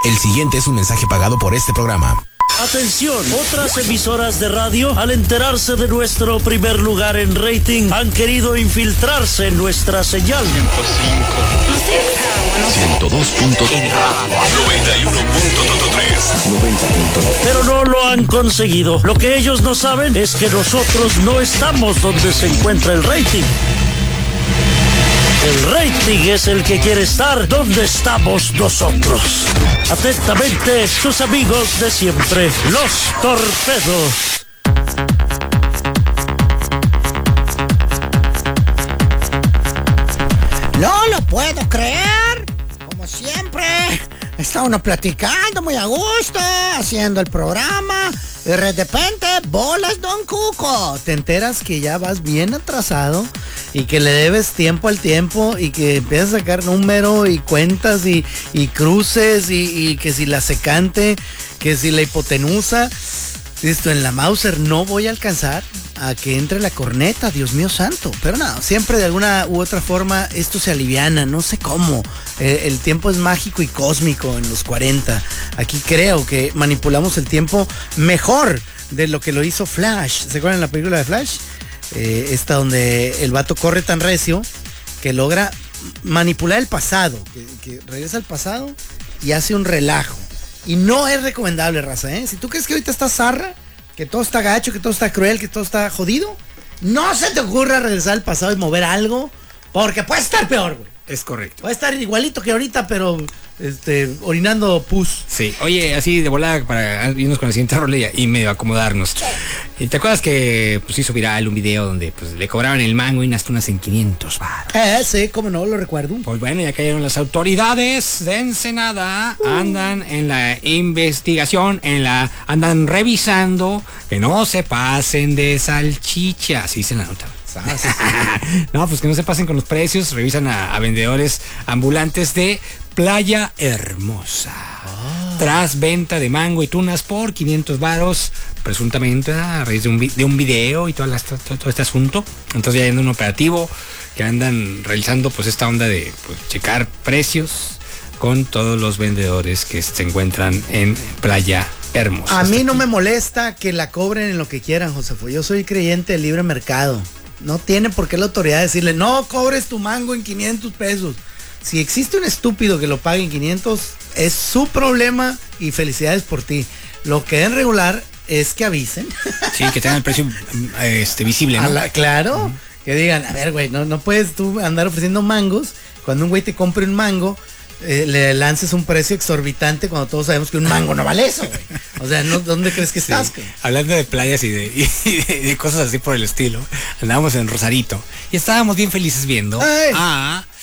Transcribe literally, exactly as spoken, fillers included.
El siguiente es un mensaje pagado por este programa. Atención, otras emisoras de radio, al enterarse de nuestro primer lugar en rating, han querido infiltrarse en nuestra señal. ciento dos punto tres. noventa y uno punto tres. noventa punto tres. Pero no lo han conseguido. Lo que ellos no saben es que nosotros no estamos donde se encuentra el rating. El rating es el que quiere estar donde estamos nosotros. Atentamente, sus amigos de siempre, los Torpedos. No lo puedo creer. Como siempre, está uno platicando muy a gusto, haciendo el programa, y de repente, bolas, Don Cuco. Te enteras que ya vas bien atrasado y que le debes tiempo al tiempo y que empiezas a sacar número y cuentas y, y cruces y, y que si la secante, que si la hipotenusa. Listo, en la Mauser no voy a alcanzar a que entre la corneta, Dios mío santo. Pero no, siempre de alguna u otra forma esto se aliviana, no sé cómo. Eh, el tiempo es mágico y cósmico en los cuarenta. Aquí creo que manipulamos el tiempo mejor de lo que lo hizo Flash. ¿Se acuerdan de la película de Flash? Eh, esta donde el vato corre tan recio que logra manipular el pasado, que, que regresa al pasado y hace un relajo. Y no es recomendable, raza, ¿eh? Si tú crees que ahorita está zarra, que todo está gacho, que todo está cruel, que todo está jodido, no se te ocurra regresar al pasado y mover algo, porque puede estar peor, güey. Es correcto. Puede estar igualito que ahorita, pero este, orinando pus. Sí, oye, así de volada para irnos con la siguiente rola y medio acomodarnos. ¿Y te acuerdas que pues hizo viral un video donde pues le cobraban el mango y unas tunas en quinientos baros? Eh, sí, cómo no, lo recuerdo. Pues bueno, ya cayeron las autoridades de Ensenada, uh. andan en la investigación, en la andan revisando que no se pasen de salchicha, así se la nota. Ah, sí, sí. No, pues que no se pasen con los precios, revisan a, a vendedores ambulantes de Playa Hermosa. Oh. Tras venta de mango y tunas por quinientos varos, presuntamente a raíz de un, de un video y todo, las, todo, todo este asunto. Entonces ya hay un operativo que andan realizando pues esta onda de pues, checar precios con todos los vendedores que se encuentran en Playa Hermosa. A mí no me molesta que la cobren en lo que quieran, Josefo. Yo soy creyente del libre mercado. No tiene por qué la autoridad decirle, no cobres tu mango en quinientos pesos. Si existe un estúpido que lo pague en quinientos, es su problema y felicidades por ti. Lo que es regular es que avisen. Sí, que tengan el precio este, visible, ¿no? La, claro, uh-huh. Que digan, a ver, güey, no, no puedes tú andar ofreciendo mangos. Cuando un güey te compre un mango, eh, le lances un precio exorbitante cuando todos sabemos que un mango no vale eso, güey. O sea, ¿no? ¿Dónde crees que estás? Sí. Hablando de playas y de, y de, de cosas así por el estilo, andábamos en Rosarito y estábamos bien felices viendo Ay. a